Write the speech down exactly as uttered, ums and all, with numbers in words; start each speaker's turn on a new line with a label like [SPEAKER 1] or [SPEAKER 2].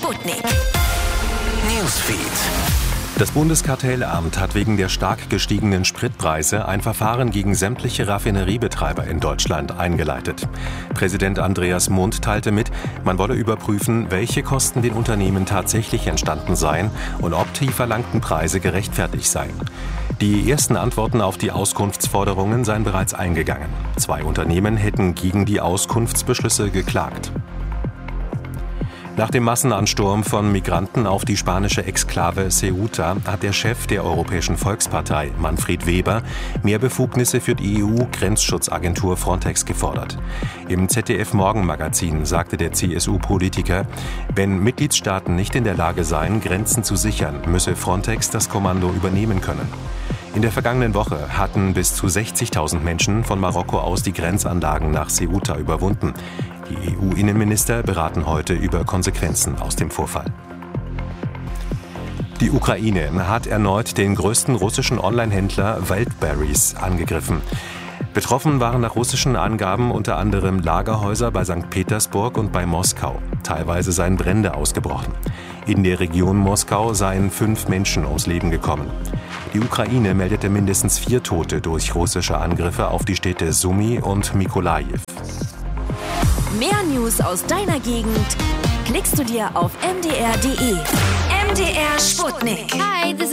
[SPEAKER 1] Sputnik
[SPEAKER 2] Newsfeed.
[SPEAKER 3] Das Bundeskartellamt hat wegen der stark gestiegenen Spritpreise ein Verfahren gegen sämtliche Raffineriebetreiber in Deutschland eingeleitet. Präsident Andreas Mund teilte mit, man wolle überprüfen, welche Kosten den Unternehmen tatsächlich entstanden seien und ob die verlangten Preise gerechtfertigt seien. Die ersten Antworten auf die Auskunftsforderungen seien bereits eingegangen. Zwei Unternehmen hätten gegen die Auskunftsbeschlüsse geklagt. Nach dem Massenansturm von Migranten auf die spanische Exklave Ceuta hat der Chef der Europäischen Volkspartei, Manfred Weber, mehr Befugnisse für die E U-Grenzschutzagentur Frontex gefordert. Im Z D F-Morgenmagazin sagte der C S U-Politiker, wenn Mitgliedstaaten nicht in der Lage seien, Grenzen zu sichern, müsse Frontex das Kommando übernehmen können. In der vergangenen Woche hatten bis zu sechzigtausend Menschen von Marokko aus die Grenzanlagen nach Ceuta überwunden. Die E U-Innenminister beraten heute über Konsequenzen aus dem Vorfall. Die Ukraine hat erneut den größten russischen Online-Händler Wildberries angegriffen. Betroffen waren nach russischen Angaben unter anderem Lagerhäuser bei Sankt Petersburg und bei Moskau. Teilweise seien Brände ausgebrochen. In der Region Moskau seien fünf Menschen ums Leben gekommen. Die Ukraine meldete mindestens vier Tote durch russische Angriffe auf die Städte Sumy und Mykolajiw.
[SPEAKER 1] Mehr News aus deiner Gegend klickst du dir auf m d r punkt d e. M D R Sputnik.
[SPEAKER 4] Hi, this